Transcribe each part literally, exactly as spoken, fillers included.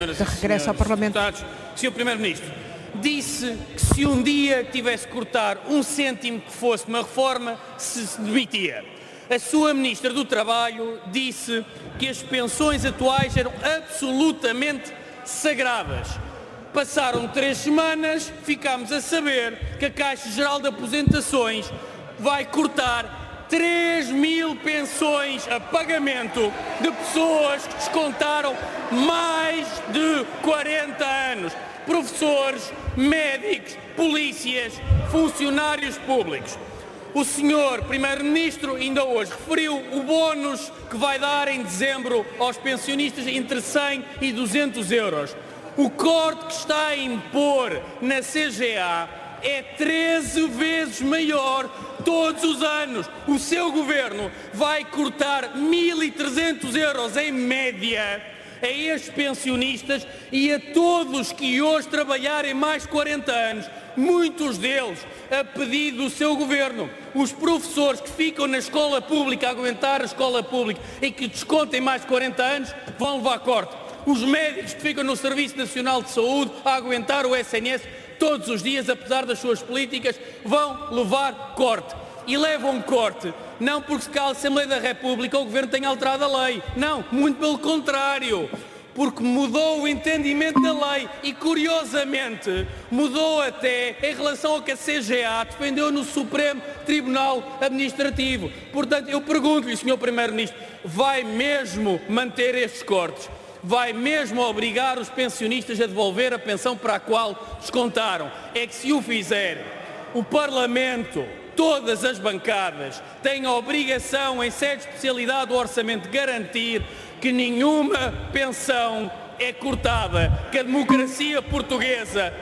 De regresso ao Parlamento. senhor Primeiro-Ministro, disse que se um dia tivesse que cortar um cêntimo que fosse uma reforma, se demitia. A sua Ministra do Trabalho disse que as pensões atuais eram absolutamente sagradas. Passaram três semanas, ficámos a saber que a Caixa Geral de Aposentações vai cortar três mil pensões a pagamento de pessoas que descontaram mais de quarenta anos. Professores, médicos, polícias, funcionários públicos. O senhor Primeiro-Ministro ainda hoje referiu o bónus que vai dar em dezembro aos pensionistas entre cem e duzentos euros. O corte que está a impor na C G A é treze vezes maior todos os anos. O seu governo vai cortar mil e trezentos euros em média a estes pensionistas e a todos que hoje trabalharem mais de quarenta anos, muitos deles a pedido do seu governo. Os professores que ficam na escola pública a aguentar a escola pública e que descontem mais de quarenta anos vão levar corte. Os médicos que ficam no Serviço Nacional de Saúde a aguentar o S N S todos os dias, apesar das suas políticas, vão levar corte. E levam corte não porque a Assembleia da República ou o Governo tenha alterado a lei. Não, muito pelo contrário. Porque mudou o entendimento da lei e, curiosamente, mudou até em relação ao que a C G A defendeu no Supremo Tribunal Administrativo. Portanto, eu pergunto-lhe, senhor Primeiro-Ministro, vai mesmo manter estes cortes? Vai mesmo obrigar os pensionistas a devolver a pensão para a qual descontaram? É que se o fizer, o Parlamento, todas as bancadas, têm a obrigação, em sede de especialidade do orçamento, de garantir que nenhuma pensão é cortada, que a democracia portuguesa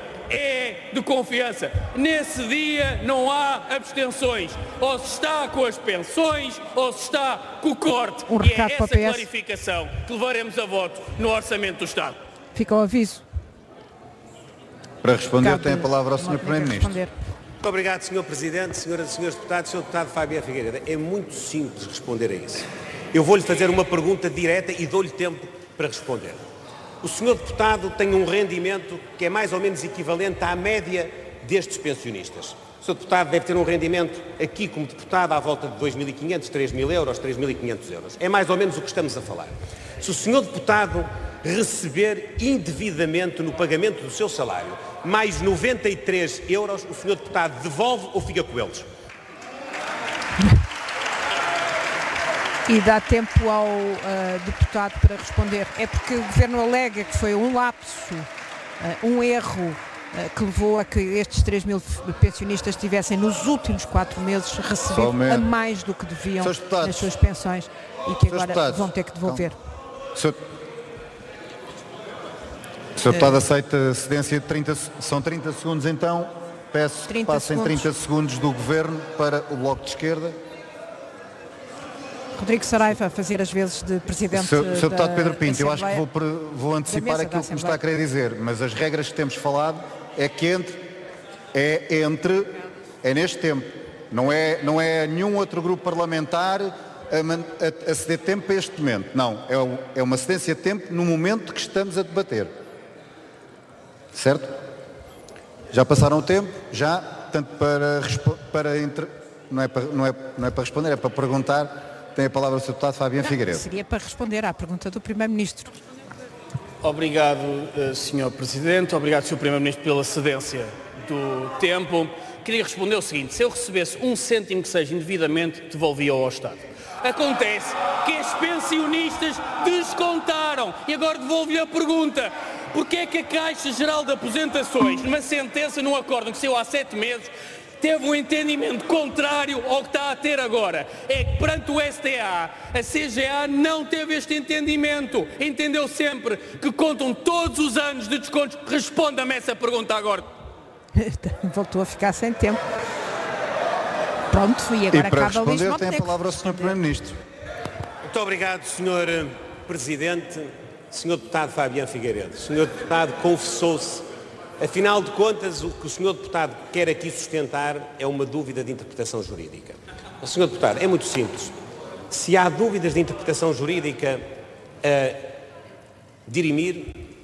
é de confiança. Nesse dia não há abstenções. Ou se está com as pensões, ou se está com o corte. Um e é recado essa para o P S. clarificação que levaremos a voto no Orçamento do Estado. Fica o aviso. Para responder, Cabe tem a palavra ao senhor Primeiro-Ministro. responder. Muito obrigado, senhor Presidente, senhoras e senhores deputados, senhor deputado Fabiano Figueiredo. É muito simples responder a isso. Eu vou-lhe fazer uma pergunta direta e dou-lhe tempo para responder. O senhor deputado tem um rendimento que é mais ou menos equivalente à média destes pensionistas. O senhor deputado deve ter um rendimento, aqui como deputado, à volta de dois mil e quinhentos, três mil euros, três mil e quinhentos euros. É mais ou menos o que estamos a falar. Se o senhor deputado receber indevidamente no pagamento do seu salário mais noventa e três euros, o senhor deputado devolve ou fica com eles? E dá tempo ao uh, deputado para responder. É porque o Governo alega que foi um lapso, uh, um erro, uh, que levou a que estes três mil pensionistas tivessem nos últimos quatro meses recebido a mais do que deviam nas suas pensões e que agora deputados, vão ter que devolver. Senhor, senhor deputado, aceita a cedência de trinta, são trinta segundos então, peço que passem segundos. trinta segundos do Governo para o Bloco de Esquerda. Rodrigo Saraiva a fazer as vezes de Presidente Senhor da Senhor Deputado Pedro Pinto, eu acho que Assembleia. vou, pre- vou antecipar mesa da aquilo que me está Assembleia. a querer dizer, mas as regras que temos falado é que entre, é entre, é neste tempo, não é, não é nenhum outro grupo parlamentar a, man- a, a ceder tempo para este momento, não, é, o- é uma cedência de tempo no momento que estamos a debater, certo? Já passaram o tempo, já, tanto para, respo- para entre, não, é para não, é, não é para responder, é para perguntar. Tem a palavra o senhor Deputado Fabiano Não, Figueiredo. seria para responder à pergunta do Primeiro-Ministro. Obrigado, senhor Presidente. Obrigado, senhor Primeiro-Ministro, pela cedência do tempo. Queria responder o seguinte: se eu recebesse um cêntimo que seja indevidamente, devolvia ao Estado. Acontece que os pensionistas descontaram e agora devolvi a pergunta. Porque é que a Caixa Geral de Aposentações, numa sentença, num acórdão que saiu há sete meses, teve um entendimento contrário ao que está a ter agora? É que perante o S T A, a C G A não teve este entendimento. Entendeu sempre que contam todos os anos de descontos. Responda-me essa pergunta agora. Voltou a ficar sem tempo. Pronto, e agora E para acaba o Luís responder, tem a Montenegro. palavra ao senhor Primeiro-Ministro. Muito obrigado, senhor Presidente, senhor deputado Fabiano Figueiredo. O senhor deputado confessou-se. Afinal de contas, o que o senhor deputado quer aqui sustentar é uma dúvida de interpretação jurídica. O senhor deputado, é muito simples. Se há dúvidas de interpretação jurídica a dirimir,